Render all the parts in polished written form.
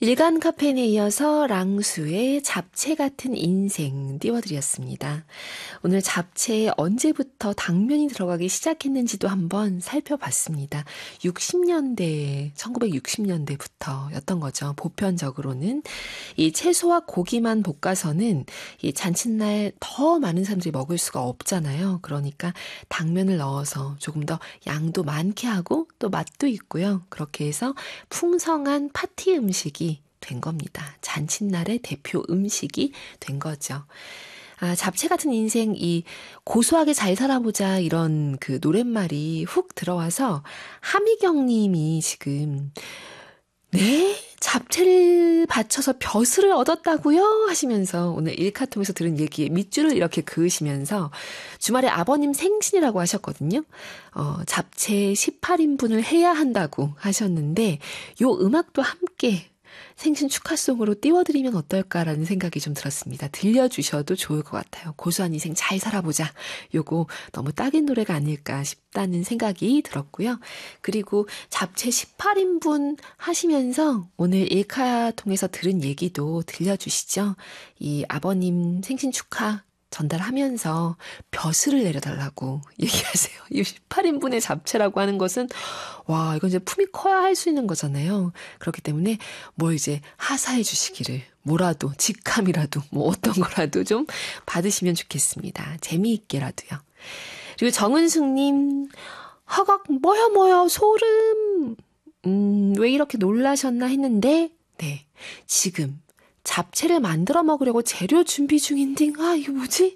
일간 카페인에 이어서 랑수의 잡채 같은 인생 띄워드렸습니다. 오늘 잡채에 언제부터 당면이 들어가기 시작했는지도 한번 살펴봤습니다. 1960년대부터였던 거죠. 보편적으로는 이 채소와 고기만 볶아서는 이 잔칫날 더 많은 사람들이 먹을 수가 없잖아요. 그러니까 당면을 넣어서 조금 더 양도 많게 하고 또 맛도 있고요. 그렇게 해서 풍성한 파티 음식이 된 겁니다. 잔칫날의 대표 음식이 된 거죠. 아, 잡채 같은 인생, 이 고소하게 잘 살아보자 이런 그 노랫말이 훅 들어와서 하미경 님이 지금 네? 잡채를 바쳐서 벼슬을 얻었다고요? 하시면서 오늘 일카통에서 들은 얘기에 밑줄을 이렇게 그으시면서 주말에 아버님 생신이라고 하셨거든요. 잡채 18인분을 해야 한다고 하셨는데 요 음악도 함께 생신 축하송으로 띄워드리면 어떨까라는 생각이 좀 들었습니다. 들려주셔도 좋을 것 같아요. 고소한 인생 잘 살아보자. 요거 너무 딱인 노래가 아닐까 싶다는 생각이 들었고요. 그리고 잡채 18인분 하시면서 오늘 일카통해서 들은 얘기도 들려주시죠. 이 아버님 생신 축하 전달하면서 벼슬을 내려달라고 얘기하세요. 이 18인분의 잡채라고 하는 것은 와, 이건 이제 품이 커야 할 수 있는 거잖아요. 그렇기 때문에 뭐 이제 하사해 주시기를 뭐라도 직함이라도 뭐 어떤 거라도 좀 받으시면 좋겠습니다. 재미있게라도요. 그리고 정은숙님 허걱 뭐야 소름 왜 이렇게 놀라셨나 했는데 네 지금 잡채를 만들어 먹으려고 재료 준비 중인데, 아, 이게 뭐지?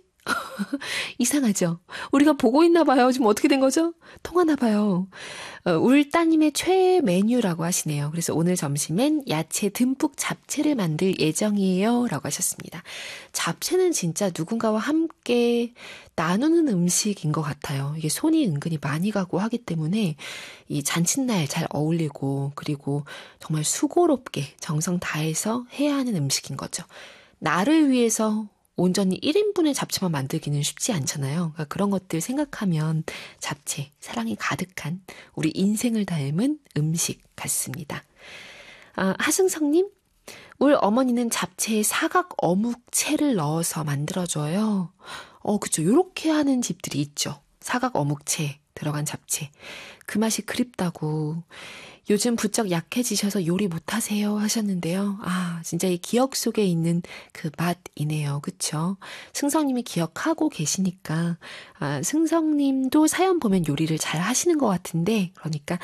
이상하죠? 우리가 보고 있나 봐요. 지금 어떻게 된 거죠? 통하나 봐요. 울따님의 최애 메뉴라고 하시네요. 그래서 오늘 점심엔 야채 듬뿍 잡채를 만들 예정이에요. 라고 하셨습니다. 잡채는 진짜 누군가와 함께 나누는 음식인 것 같아요. 이게 손이 은근히 많이 가고 하기 때문에 이 잔칫날 잘 어울리고 그리고 정말 수고롭게 정성 다해서 해야 하는 음식인 거죠. 나를 위해서 온전히 1인분의 잡채만 만들기는 쉽지 않잖아요. 그러니까 그런 것들 생각하면 잡채, 사랑이 가득한 우리 인생을 닮은 음식 같습니다. 아, 하승성님, 우리 어머니는 잡채에 사각 어묵채를 넣어서 만들어줘요. 그쵸. 요렇게 하는 집들이 있죠. 사각 어묵채 들어간 잡채. 그 맛이 그립다고. 요즘 부쩍 약해지셔서 요리 못하세요 하셨는데요. 아, 진짜 이 기억 속에 있는 그 맛이네요. 그쵸? 승성님이 기억하고 계시니까 승성님도 사연 보면 요리를 잘 하시는 것 같은데 그러니까